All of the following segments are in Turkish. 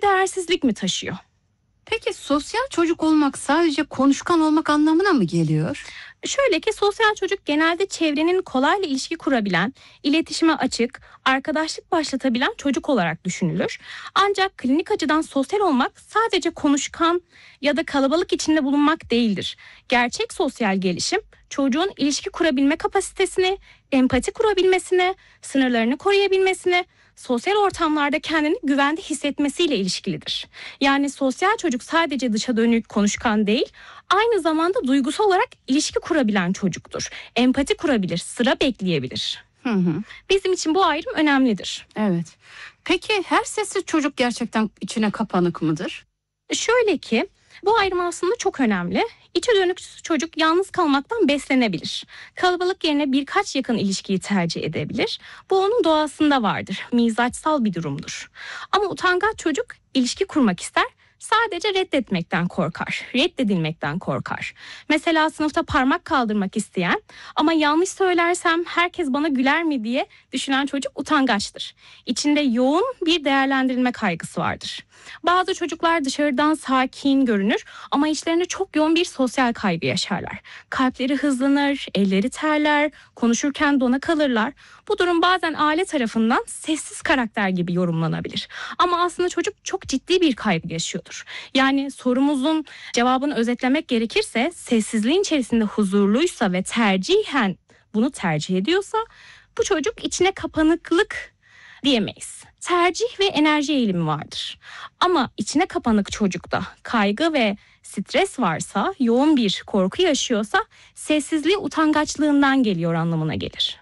değersizlik mi taşıyor? Peki sosyal çocuk olmak sadece konuşkan olmak anlamına mı geliyor? Şöyle ki sosyal çocuk genelde çevrenin kolayla ilişki kurabilen, iletişime açık, arkadaşlık başlatabilen çocuk olarak düşünülür. Ancak klinik açıdan sosyal olmak sadece konuşkan ya da kalabalık içinde bulunmak değildir. Gerçek sosyal gelişim çocuğun ilişki kurabilme kapasitesini, empati kurabilmesine, sınırlarını koruyabilmesine, sosyal ortamlarda kendini güvende hissetmesiyle ilişkilidir. Yani sosyal çocuk sadece dışa dönük, konuşkan değil, aynı zamanda duygusal olarak ilişki kurabilen çocuktur. Empati kurabilir, sıra bekleyebilir. Bizim için bu ayrım önemlidir. Evet. Peki her sessiz çocuk gerçekten içine kapanık mıdır? Şöyle ki bu ayrım aslında çok önemli. İçe dönük çocuk yalnız kalmaktan beslenebilir. Kalabalık yerine birkaç yakın ilişkiyi tercih edebilir. Bu onun doğasında vardır. Mizaçsal bir durumdur. Ama utangaç çocuk ilişki kurmak ister. Sadece reddetmekten korkar, reddedilmekten korkar. Mesela sınıfta parmak kaldırmak isteyen ama yanlış söylersem herkes bana güler mi diye düşünen çocuk utangaçtır. İçinde yoğun bir değerlendirilme kaygısı vardır. Bazı çocuklar dışarıdan sakin görünür ama içlerinde çok yoğun bir sosyal kaygı yaşarlar. Kalpleri hızlanır, elleri terler, konuşurken dona kalırlar. Bu durum bazen aile tarafından sessiz karakter gibi yorumlanabilir. Ama aslında çocuk çok ciddi bir kaygı yaşıyordur. Yani sorumuzun cevabını özetlemek gerekirse sessizliğin içerisinde huzurluysa ve tercihen bunu tercih ediyorsa bu çocuk içine kapanıklık diyemeyiz. Tercih ve enerji eğilimi vardır. Ama içine kapanık çocukta kaygı ve stres varsa, yoğun bir korku yaşıyorsa sessizliği utangaçlığından geliyor anlamına gelir.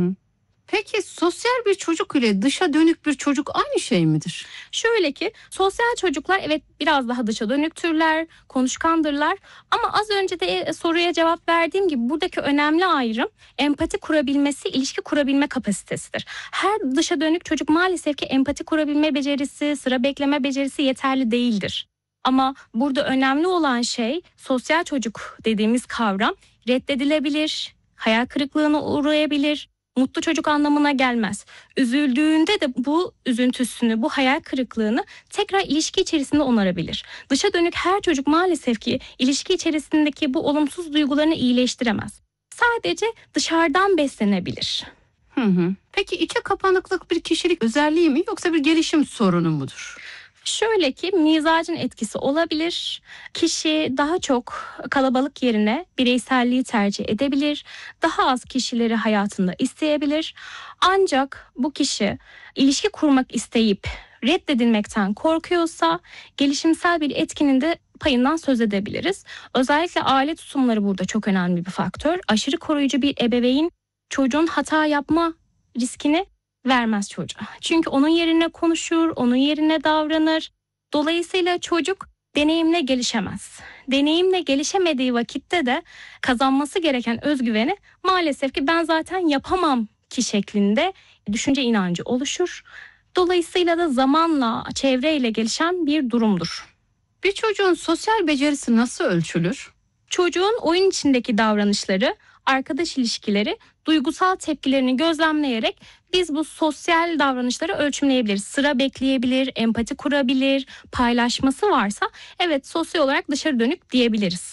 Peki sosyal bir çocuk ile dışa dönük bir çocuk aynı şey midir? Şöyle ki sosyal çocuklar evet biraz daha dışa dönüktürler, konuşkandırlar ama az önce de soruya cevap verdiğim gibi buradaki önemli ayrım empati kurabilmesi, ilişki kurabilme kapasitesidir. Her dışa dönük çocuk maalesef ki empati kurabilme becerisi, sıra bekleme becerisi yeterli değildir. Ama burada önemli olan şey sosyal çocuk dediğimiz kavram reddedilebilir, hayal kırıklığına uğrayabilir. Mutlu çocuk anlamına gelmez. Üzüldüğünde de bu üzüntüsünü, bu hayal kırıklığını tekrar ilişki içerisinde onarabilir. Dışa dönük her çocuk maalesef ki ilişki içerisindeki bu olumsuz duygularını iyileştiremez. Sadece dışarıdan beslenebilir. Peki içe kapanıklık bir kişilik özelliği mi yoksa bir gelişim sorunu mudur? Şöyle ki mizacın etkisi olabilir. Kişi daha çok kalabalık yerine bireyselliği tercih edebilir. Daha az kişileri hayatında isteyebilir. Ancak bu kişi ilişki kurmak isteyip reddedilmekten korkuyorsa gelişimsel bir etkinin de payından söz edebiliriz. Özellikle aile tutumları burada çok önemli bir faktör. Aşırı koruyucu bir ebeveyn çocuğun hata yapma riskini vermez çocuğa. Çünkü onun yerine konuşur, onun yerine davranır. Dolayısıyla çocuk deneyimle gelişemez. Deneyimle gelişemediği vakitte de kazanması gereken özgüveni maalesef ki ben zaten yapamam ki şeklinde düşünce inancı oluşur. Dolayısıyla da zamanla, çevreyle gelişen bir durumdur. Bir çocuğun sosyal becerisi nasıl ölçülür? Çocuğun oyun içindeki davranışları, arkadaş ilişkileri, duygusal tepkilerini gözlemleyerek biz bu sosyal davranışları ölçümleyebiliriz. Sıra bekleyebilir, empati kurabilir, paylaşması varsa evet sosyal olarak dışarı dönük diyebiliriz.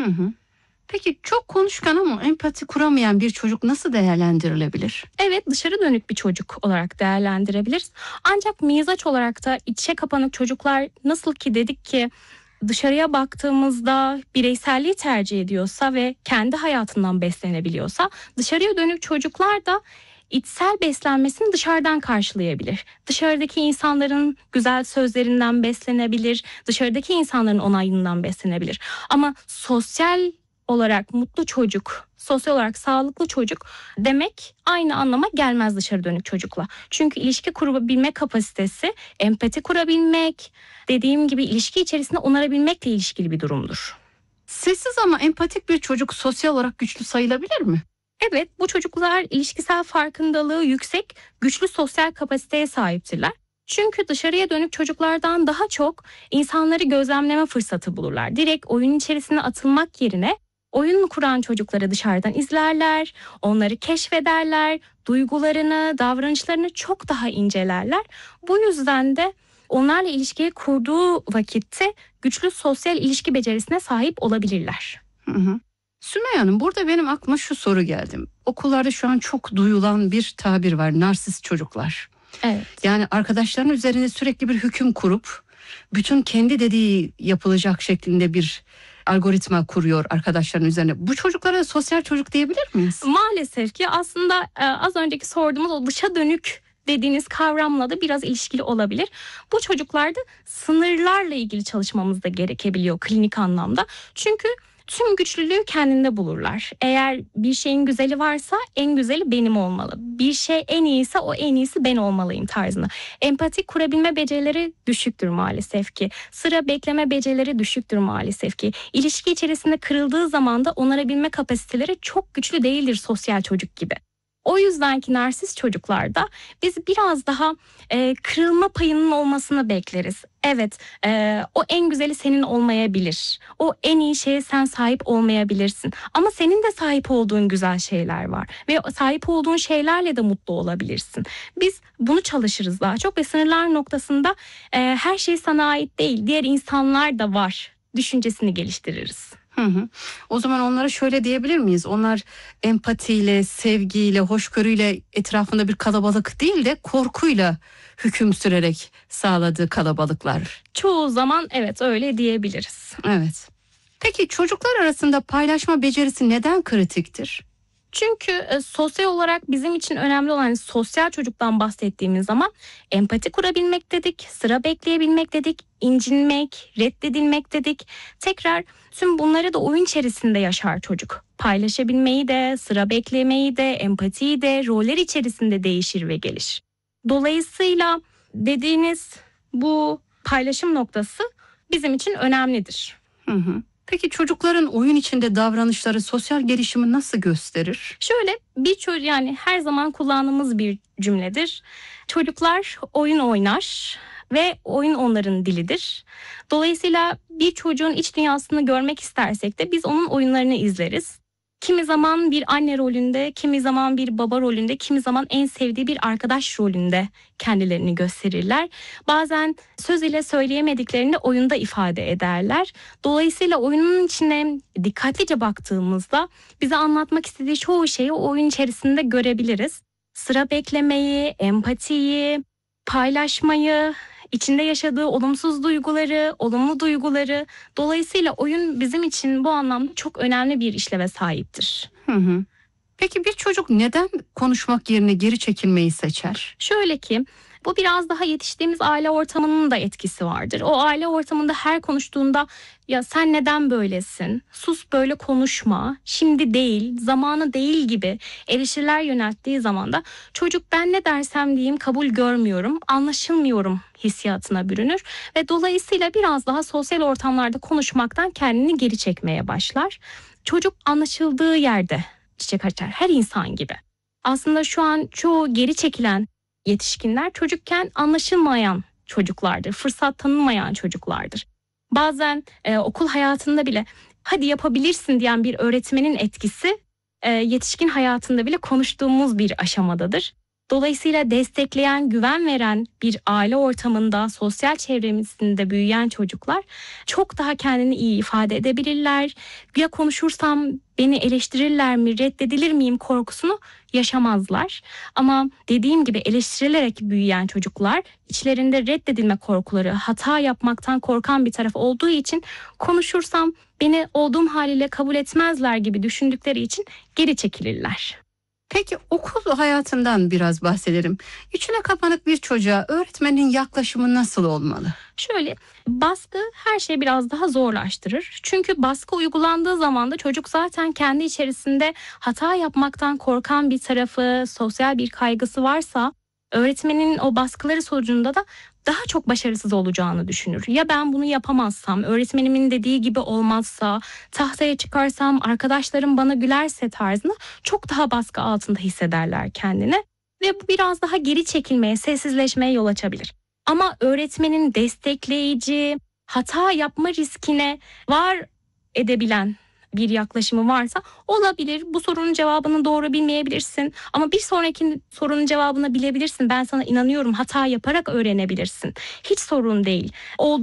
Peki çok konuşkan ama empati kuramayan bir çocuk nasıl değerlendirilebilir? Evet dışarı dönük bir çocuk olarak değerlendirebiliriz. Ancak mizaç olarak da içe kapanık çocuklar nasıl ki dedik ki dışarıya baktığımızda bireyselliği tercih ediyorsa ve kendi hayatından beslenebiliyorsa dışarıya dönük çocuklar da içsel beslenmesini dışarıdan karşılayabilir. Dışarıdaki insanların güzel sözlerinden beslenebilir, dışarıdaki insanların onayından beslenebilir. Ama sosyal olarak mutlu çocuk, sosyal olarak sağlıklı çocuk demek aynı anlama gelmez dışarı dönük çocukla. Çünkü ilişki kurabilme kapasitesi, empati kurabilmek, dediğim gibi ilişki içerisinde onarabilmekle ilişkili bir durumdur. Sessiz ama empatik bir çocuk sosyal olarak güçlü sayılabilir mi? Evet, bu çocuklar ilişkisel farkındalığı yüksek, güçlü sosyal kapasiteye sahiptirler. Çünkü dışarıya dönük çocuklardan daha çok insanları gözlemleme fırsatı bulurlar. Direkt oyun içerisine atılmak yerine oyun kuran çocukları dışarıdan izlerler, onları keşfederler, duygularını, davranışlarını çok daha incelerler. Bu yüzden de onlarla ilişkiyi kurduğu vakitte güçlü sosyal ilişki becerisine sahip olabilirler. Hı hı. Sümeyye Hanım, burada benim aklıma şu soru geldi. Okullarda şu an çok duyulan bir tabir var: narsist çocuklar. Evet. Yani arkadaşların üzerine sürekli bir hüküm kurup bütün kendi dediği yapılacak şeklinde bir algoritma kuruyor arkadaşların üzerine. Bu çocuklara sosyal çocuk diyebilir miyiz? Maalesef ki aslında az önceki sorduğumuz o dışa dönük dediğiniz kavramla da biraz ilişkili olabilir. Bu çocuklarda sınırlarla ilgili çalışmamız da gerekebiliyor klinik anlamda. Çünkü tüm güçlülüğü kendinde bulurlar. Eğer bir şeyin güzeli varsa en güzeli benim olmalı. Bir şey en iyiyse o en iyisi ben olmalıyım tarzında. Empati kurabilme becerileri düşüktür maalesef ki. Sıra bekleme becerileri düşüktür maalesef ki. İlişki içerisinde kırıldığı zaman da onarabilme kapasiteleri çok güçlü değildir sosyal çocuk gibi. O yüzden ki narsist çocuklarda biz biraz daha kırılma payının olmasını bekleriz. Evet, o en güzeli senin olmayabilir. O en iyi şeye sen sahip olmayabilirsin. Ama senin de sahip olduğun güzel şeyler var. Ve sahip olduğun şeylerle de mutlu olabilirsin. Biz bunu çalışırız daha çok ve sınırlar noktasında her şey sana ait değil. Diğer insanlar da var düşüncesini geliştiririz. Hı hı. O zaman onlara şöyle diyebilir miyiz? Onlar empatiyle, sevgiyle, hoşgörüyle etrafında bir kalabalık değil de korkuyla hüküm sürerek sağladığı kalabalıklar. Çoğu zaman evet öyle diyebiliriz. Evet. Peki çocuklar arasında paylaşma becerisi neden kritiktir? Çünkü sosyal olarak bizim için önemli olan sosyal çocuktan bahsettiğimiz zaman empati kurabilmek dedik, sıra bekleyebilmek dedik, incinmek, reddedilmek dedik. Tekrar tüm bunları da oyun içerisinde yaşar çocuk. Paylaşabilmeyi de, sıra beklemeyi de, empatiyi de roller içerisinde değişir ve gelişir. Dolayısıyla dediğiniz bu paylaşım noktası bizim için önemlidir. Hı hı. Peki çocukların oyun içinde davranışları sosyal gelişimi nasıl gösterir? Şöyle bir çocuk, yani her zaman kullandığımız bir cümledir. Çocuklar oyun oynar ve oyun onların dilidir. Dolayısıyla bir çocuğun iç dünyasını görmek istersek de biz onun oyunlarını izleriz. Kimi zaman bir anne rolünde, kimi zaman bir baba rolünde, kimi zaman en sevdiği bir arkadaş rolünde kendilerini gösterirler. Bazen söz ile söyleyemediklerini oyunda ifade ederler. Dolayısıyla oyunun içine dikkatlice baktığımızda bize anlatmak istediği çoğu şeyi o oyun içerisinde görebiliriz. Sıra beklemeyi, empatiyi, paylaşmayı, içinde yaşadığı olumsuz duyguları, olumlu duyguları. Dolayısıyla oyun bizim için bu anlamda çok önemli bir işleve sahiptir. Hı hı. Peki bir çocuk neden konuşmak yerine geri çekilmeyi seçer? Şöyle ki bu biraz daha yetiştiğimiz aile ortamının da etkisi vardır. O aile ortamında her konuştuğunda ya sen neden böylesin, sus böyle konuşma, şimdi değil, zamanı değil gibi eleştiriler yönelttiği zaman da çocuk ben ne dersem diyeyim kabul görmüyorum, anlaşılmıyorum hissiyatına bürünür. Ve dolayısıyla biraz daha sosyal ortamlarda konuşmaktan kendini geri çekmeye başlar. Çocuk anlaşıldığı yerde çiçek açar, her insan gibi. Aslında şu an çoğu geri çekilen yetişkinler çocukken anlaşılmayan çocuklardır, fırsat tanınmayan çocuklardır. Bazen okul hayatında bile hadi yapabilirsin diyen bir öğretmenin etkisi yetişkin hayatında bile konuştuğumuz bir aşamadadır. Dolayısıyla destekleyen, güven veren bir aile ortamında, sosyal çevremizde büyüyen çocuklar çok daha kendini iyi ifade edebilirler. Ya konuşursam beni eleştirirler mi, reddedilir miyim korkusunu yaşamazlar. Ama dediğim gibi eleştirilerek büyüyen çocuklar içlerinde reddedilme korkuları, hata yapmaktan korkan bir taraf olduğu için konuşursam beni olduğum haliyle kabul etmezler gibi düşündükleri için geri çekilirler. Peki okul hayatından biraz bahsedelim. İçine kapanık bir çocuğa öğretmenin yaklaşımı nasıl olmalı? Şöyle, baskı her şeyi biraz daha zorlaştırır. Çünkü baskı uygulandığı zaman da çocuk zaten kendi içerisinde hata yapmaktan korkan bir tarafı, sosyal bir kaygısı varsa öğretmenin o baskıları sonucunda da daha çok başarısız olacağını düşünür. Ya ben bunu yapamazsam, öğretmenimin dediği gibi olmazsa, tahtaya çıkarsam, arkadaşlarım bana gülerse tarzında çok daha baskı altında hissederler kendini. Ve bu biraz daha geri çekilmeye, sessizleşmeye yol açabilir. Ama öğretmenin destekleyici, hata yapma riskine var edebilen bir yaklaşımı varsa olabilir. Bu sorunun cevabını doğru bilmeyebilirsin ama bir sonraki sorunun cevabını bilebilirsin. Ben sana inanıyorum, hata yaparak öğrenebilirsin. Hiç sorun değil. Olduğu